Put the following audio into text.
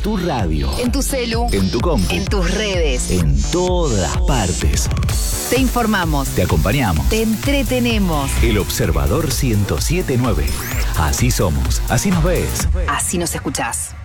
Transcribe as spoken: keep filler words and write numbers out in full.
tu radio, en tu celu, en tu compu, en tus redes, en todas partes. Te informamos, Te acompañamos. te entretenemos. El Observador ciento siete punto nueve. Así somos, así nos ves. Así nos escuchás.